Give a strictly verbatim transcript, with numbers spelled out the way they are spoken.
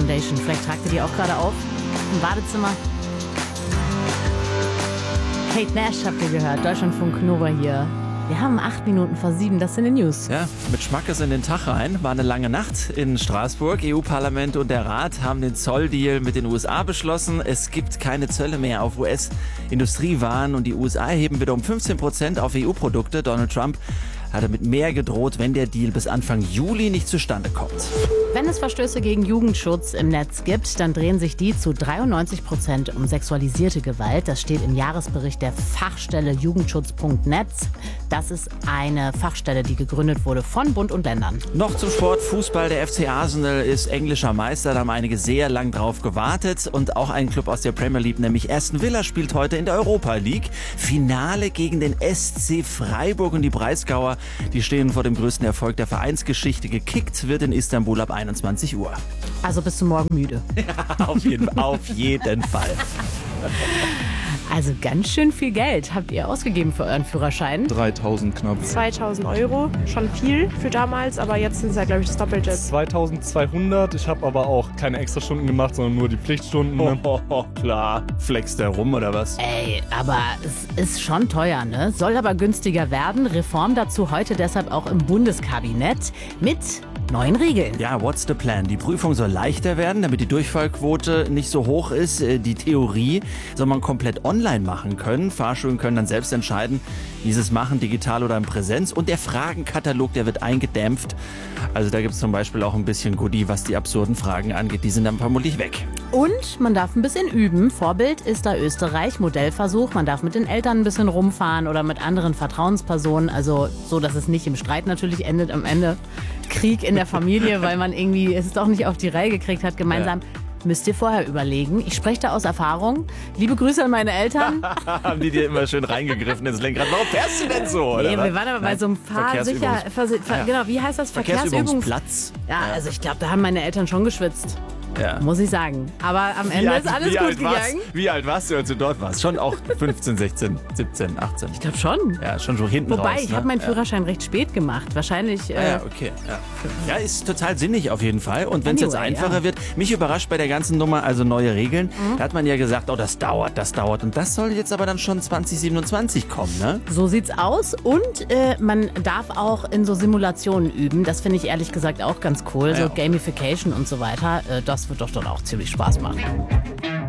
Foundation. Vielleicht tragt ihr die auch gerade auf im Badezimmer. Kate Nash habt ihr gehört, Deutschlandfunk Nova hier. Wir haben acht Minuten vor sieben, das sind die News. Ja, mit Schmackes in den Tag rein. War eine lange Nacht in Straßburg. E U-Parlament und der Rat haben den Zolldeal mit den U S A beschlossen. Es gibt keine Zölle mehr auf U S-Industriewaren und die U S A heben wieder um fünfzehn Prozent auf E U-Produkte. Donald Trump hat damit mehr gedroht, wenn der Deal bis Anfang Juli nicht zustande kommt. Wenn es Verstöße gegen Jugendschutz im Netz gibt, dann drehen sich die zu dreiundneunzig Prozent um sexualisierte Gewalt. Das steht im Jahresbericht der Fachstelle Jugendschutz Punkt net. Das ist eine Fachstelle, die gegründet wurde von Bund und Ländern. Noch zum Sport. Fußball. Der F C Arsenal ist englischer Meister. Da haben einige sehr lang drauf gewartet. Und auch ein Club aus der Premier League, nämlich Aston Villa, spielt heute in der Europa League. Finale gegen den S C Freiburg und die Breisgauer. Die stehen vor dem größten Erfolg der Vereinsgeschichte. Gekickt wird in Istanbul ab einundzwanzig Uhr. Also bist du morgen müde? Ja, auf jeden, auf jeden Fall. Also ganz schön viel Geld habt ihr ausgegeben für euren Führerschein. dreitausend knapp. zweitausend Euro, schon viel für damals, aber jetzt sind es ja, glaube ich, das Doppelte. zweitausendzweihundert, ich habe aber auch keine Extrastunden gemacht, sondern nur die Pflichtstunden. Oh, oh, oh, klar. Flex der rum oder was? Ey, aber es ist schon teuer, ne? Soll aber günstiger werden. Reform dazu heute deshalb auch im Bundeskabinett mit neuen Regeln. Ja, what's the plan? Die Prüfung soll leichter werden, damit die Durchfallquote nicht so hoch ist. Die Theorie soll man komplett online machen können. Fahrschulen können dann selbst entscheiden, wie sie es machen, digital oder in Präsenz. Und der Fragenkatalog, der wird eingedämpft. Also da gibt es zum Beispiel auch ein bisschen Goodie, was die absurden Fragen angeht. Die sind dann vermutlich weg. Und man darf ein bisschen üben. Vorbild ist da Österreich, Modellversuch. Man darf mit den Eltern ein bisschen rumfahren oder mit anderen Vertrauenspersonen. Also so, dass es nicht im Streit natürlich endet am Ende. Krieg in der Familie, weil man irgendwie es doch nicht auf die Reihe gekriegt hat, gemeinsam. Ja. Müsst ihr vorher überlegen. Ich spreche da aus Erfahrung. Liebe Grüße an meine Eltern. Haben die dir immer schön reingegriffen ins Lenkrad? Warum fährst du denn so? Oder nee, was? wir waren aber bei so einem Fahrsicher... Ver, ver, ja. Genau, wie heißt das? Verkehrsübungsplatz. Ja, ja, also ich glaube, da haben meine Eltern schon geschwitzt. Ja. Muss ich sagen. Aber am Ende alt, ist alles gut gegangen. Warst, wie alt warst du, als du dort warst? Schon auch fünfzehn, sechzehn, siebzehn, achtzehn? Ich glaube schon. Ja, schon so hinten Wobei, raus. ich ne? habe meinen ja. Führerschein recht spät gemacht. Wahrscheinlich... Äh, ja, okay. Ja. ja, ist total sinnig auf jeden Fall. Und wenn es anyway, jetzt einfacher ja. wird, mich überrascht bei der ganzen Nummer, also neue Regeln, mhm. da hat man ja gesagt, oh, das dauert, das dauert. Und das soll jetzt aber dann schon zwanzig siebenundzwanzig kommen, ne? So sieht's aus. Und äh, man darf auch in so Simulationen üben. Das finde ich ehrlich gesagt auch ganz cool. Ja. So Gamification und so weiter. Äh, das wird doch dann auch ziemlich Spaß machen.